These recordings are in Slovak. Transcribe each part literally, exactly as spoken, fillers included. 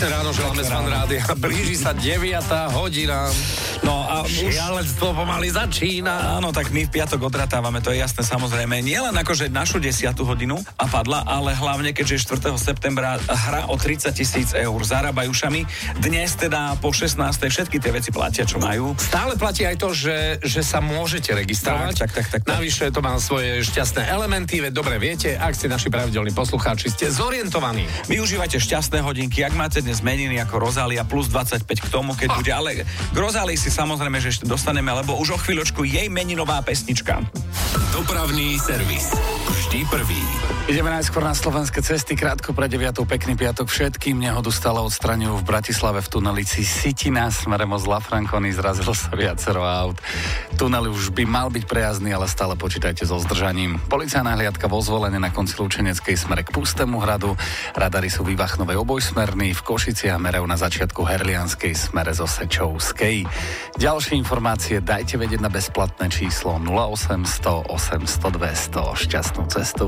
Ráno želáme z Fan Rádia. Blíži sa deviata hodina. No a šialenstvo pomaly začína. Áno, tak my v piatok odratávame, to je jasné, samozrejme. Nie len akože našu desiatu hodinu a padla, ale hlavne, keďže je štvrtého septembra hra o tridsať tisíc eur zarábajú šami. Dnes teda po šestnástej všetky tie veci platia, čo majú. Stále platí aj to, že, že sa môžete registrovať. Tak, tak, tak, tak, tak. Navyše to má svoje šťastné elementy, veď dobre viete, ak ste naši pravidelní poslucháči, ste zorientovaní. Využívajte šťastné hodinky, ak máte dnes meniny ako Rozália plus dvadsaťpäť k tomu, keď Ah. bude, ale k Rozálii si samozrejme, že ešte dostaneme, lebo už o chvíľočku jej meninová pesnička. Dopravný servis. Vždy prvý. Ideme najskôr na slovenské cesty, krátko pre deviatou, pekný piatok všetkým. Nehodu stále odstraňujú v Bratislave v tunelici Sitina smerom od Lafrancony, zrazilo sa viacero aut. Tunel už by mal byť prejazdný, ale stále počítajte so zdržaním. Policajná hliadka vo Zvolene na konci Lučeneckej smere k Pustému hradu. Radary sú vo Vachnovej obojsmerný, v Košiciach merajú na začiatku Herlianskej smere zo Sečovskej. Ďalšie informácie dajte vedieť na bezplatné číslo nula osem sto osem sto dvesto. Šťastnú cestu.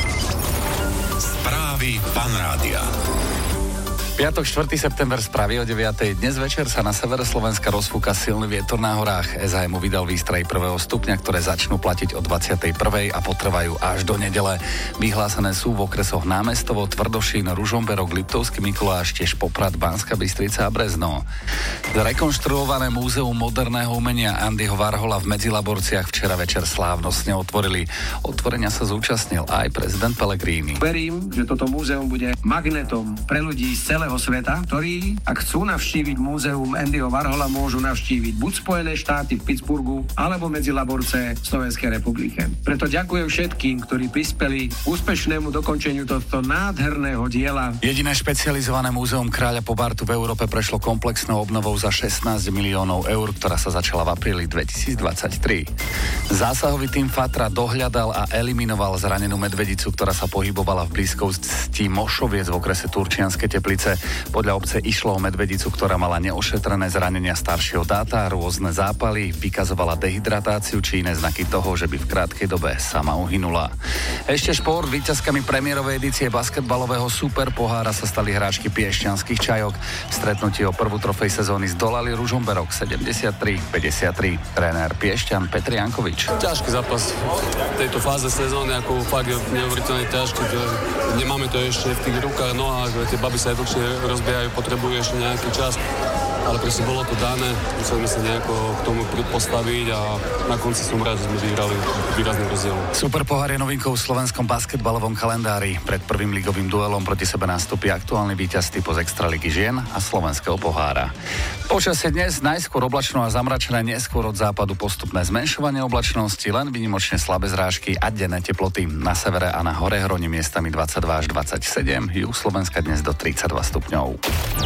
Správy Fan Rádia. Piatok štvrtého september, správy o deviatej. Dnes večer sa na severe Slovenska rozfúka silný vietor na horách. es á em vydal výstroj prvého stupňa, ktoré začnú platiť od dvadsiatej prvej a potrvajú až do nedele. Vyhlásené sú v okresoch Námestovo, Tvrdošín, Ružomberok, Liptovský Mikuláš, tiež Poprad, Banská Bystrica a Brezno. Zrekonštruované múzeum moderného umenia Andyho Warhola v Medzilaborciach včera večer slávnostne otvorili. Otvorenia sa zúčastnil aj prezident Pellegrini. Verím, že toto múzeum bude magnetom pre ľudí z celého sveta, ktorí, ak chcú navštíviť múzeum Andyho Warhola, môžu navštíviť buď Spojené štáty v Pittsburghu, alebo Medzilaborce v Slovenskej republike. Preto ďakujem všetkým, ktorí prispeli k úspešnému dokončeniu tohto nádherného diela. Jediné špecializované múzeum Kráľa Pobartu v Európe prešlo komplexnou obnovou za šestnásť miliónov eur, ktorá sa začala v apríli dvetisícdvadsaťtri. Zásahový tým Fatra dohľadal a eliminoval zranenú medvedicu, ktorá sa pohybovala v blízkosti Mošoviec v okrese Turčianske Teplice. Podľa obce išlo o medvedicu, ktorá mala neošetrené zranenia staršieho dáta, rôzne zápaly, vykazovala dehydratáciu či iné znaky toho, že by v krátkej dobe sama uhynula. Ešte šport, víťazkami premiérovej edície basketbalového superpohára sa stali hráčky piešťanských Čajok. V stretnutí o prvú trofej sezóny zdolali Ružomberok sedemdesiattri päťdesiattri. Tréner Piešťan Petr Jankovič. Ťažký zápas v tejto fáze sezóny, ako fakt je neuveriteľne ťažký. Nemáme to ešte v tých rukách, nohách, tie baby sa aj dlhšie rozbiehajú, potrebujú ešte nejaký čas, ale proste bolo to dané, museli sa nejako k tomu postaviť a na konci som rád, že sme vyhrali výrazný rozdiel. Superpohár je novinkou v slovenskom basketbalovom kalendári. Pred prvým ligovým duelom proti sebe nastúpi aktuálny víťaz typu z Extraligy žien a slovenského pohára. Počasie dnes najskôr oblačno a zamračené, neskôr od západu postupné zmenšovanie oblačnosti, len výnimočne slabé zrážky a denné teploty. Na severe a na hore hroni miestami dvadsaťdva až dvadsaťsedem, juh Slovenska dnes do tridsaťdva stupňov.